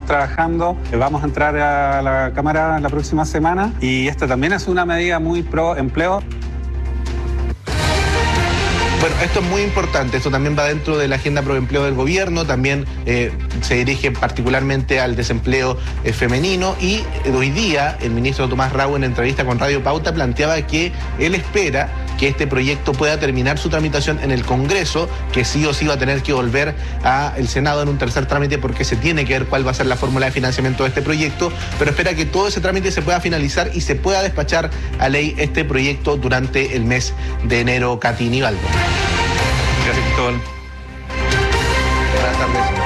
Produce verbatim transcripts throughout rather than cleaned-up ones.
trabajando. Vamos a entrar a la Cámara la próxima semana y esta también es una medida muy pro empleo. Bueno, esto es muy importante, esto también va dentro de la agenda pro empleo del gobierno, también eh, se dirige particularmente al desempleo eh, femenino y eh, hoy día el ministro Tomás Raúl en entrevista con Radio Pauta planteaba que él espera que este proyecto pueda terminar su tramitación en el Congreso, que sí o sí va a tener que volver al Senado en un tercer trámite porque se tiene que ver cuál va a ser la fórmula de financiamiento de este proyecto, pero espera que todo ese trámite se pueda finalizar y se pueda despachar a ley este proyecto durante el mes de enero. Katy Nivaldo. Gracias, Cristóbal. Buenas tardes.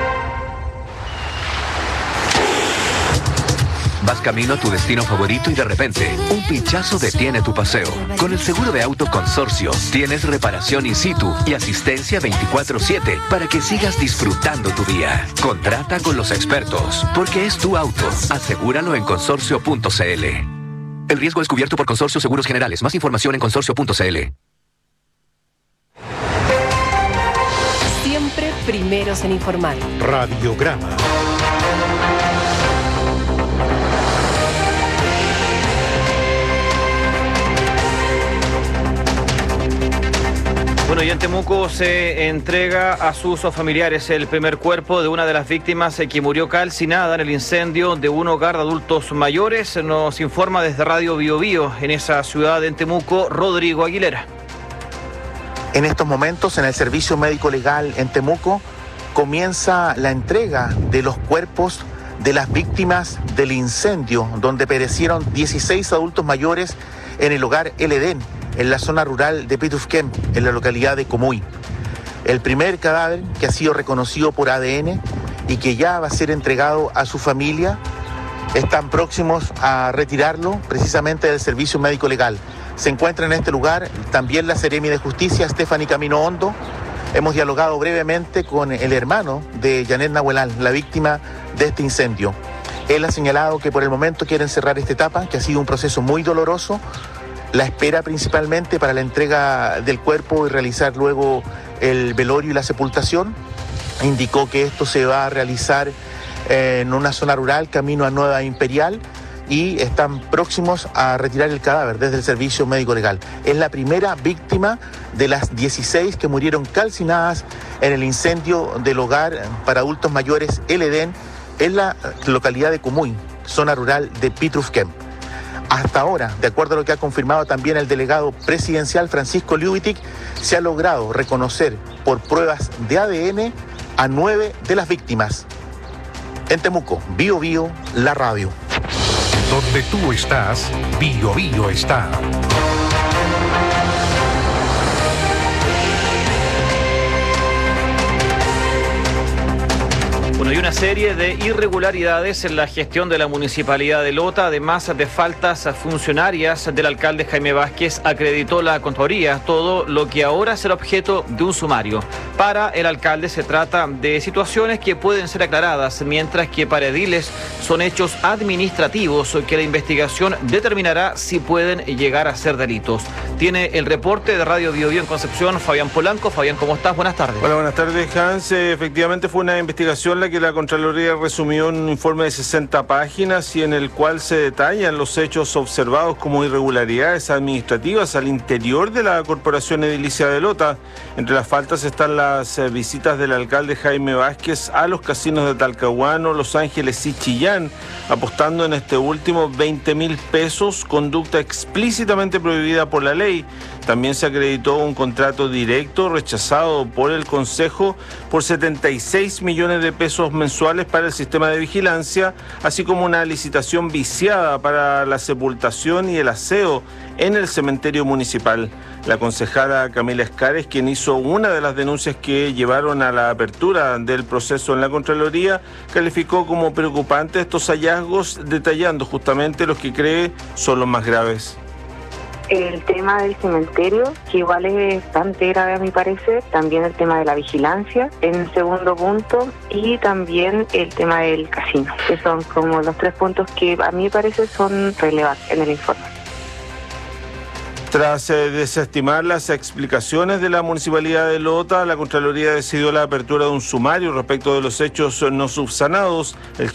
Vas camino a tu destino favorito y de repente, un pinchazo detiene tu paseo. Con el seguro de auto Consorcio, tienes reparación in situ y asistencia veinticuatro siete para que sigas disfrutando tu día. Contrata con los expertos, porque es tu auto. Asegúralo en consorcio punto c l. El riesgo es cubierto por Consorcio Seguros Generales. Más información en consorcio punto c l. Siempre primeros en informar. Radiograma. Bueno, y en Temuco se entrega a sus familiares el primer cuerpo de una de las víctimas que murió calcinada en el incendio de un hogar de adultos mayores. Nos informa desde Radio Bio Bio en esa ciudad en Temuco, Rodrigo Aguilera. En estos momentos, en el Servicio Médico Legal en Temuco, comienza la entrega de los cuerpos de las víctimas del incendio, donde perecieron dieciséis adultos mayores en el hogar El Edén, en la zona rural de Pitufquén, en la localidad de Comuy. El primer cadáver que ha sido reconocido por A D N y que ya va a ser entregado a su familia, están próximos a retirarlo precisamente del Servicio Médico Legal. Se encuentra en este lugar también la Seremi de Justicia, Stephanie Camino Hondo. Hemos dialogado brevemente con el hermano de Janet Nahuelal, la víctima de este incendio. Él ha señalado que por el momento quieren cerrar esta etapa, que ha sido un proceso muy doloroso. La espera principalmente para la entrega del cuerpo y realizar luego el velorio y la sepultación. Indicó que esto se va a realizar en una zona rural, camino a Nueva Imperial, y están próximos a retirar el cadáver desde el Servicio Médico Legal. Es la primera víctima de las dieciséis que murieron calcinadas en el incendio del hogar para adultos mayores El Edén en la localidad de Comuy, zona rural de Pitufquén. Hasta ahora, de acuerdo a lo que ha confirmado también el delegado presidencial Francisco Liubitic, se ha logrado reconocer por pruebas de A D N a nueve de las víctimas. En Temuco, Bio Bio, la radio. Donde tú estás, Bio Bio está. Bueno, y una serie de irregularidades en la gestión de la Municipalidad de Lota, además de faltas funcionarias del alcalde Jaime Vázquez, acreditó la Contraloría, todo lo que ahora será objeto de un sumario. Para el alcalde se trata de situaciones que pueden ser aclaradas, mientras que para ediles son hechos administrativos que la investigación determinará si pueden llegar a ser delitos. Tiene el reporte de Radio Bio Bio en Concepción, Fabián Polanco. Fabián, ¿cómo estás? Buenas tardes. Hola, buenas tardes, Hans. Efectivamente fue una investigación la que la Contraloría resumió en un informe de sesenta páginas y en el cual se detallan los hechos observados como irregularidades administrativas al interior de la Corporación Edilicia de Lota. Entre las faltas están las visitas del alcalde Jaime Vázquez a los casinos de Talcahuano, Los Ángeles y Chillán, apostando en este último veinte mil pesos, conducta explícitamente prohibida por la ley. También se acreditó un contrato directo rechazado por el Consejo por setenta y seis millones de pesos mensuales para el sistema de vigilancia, así como una licitación viciada para la sepultación y el aseo en el cementerio municipal. La concejala Camila Escares, quien hizo una de las denuncias que llevaron a la apertura del proceso en la Contraloría, calificó como preocupante estos hallazgos, detallando justamente los que cree son los más graves. El tema del cementerio, que igual es bastante grave a mi parecer, también el tema de la vigilancia en el segundo punto y también el tema del casino, que son como los tres puntos que a mi parecer son relevantes en el informe. Tras eh, desestimar las explicaciones de la Municipalidad de Lota, la Contraloría decidió la apertura de un sumario respecto de los hechos no subsanados. El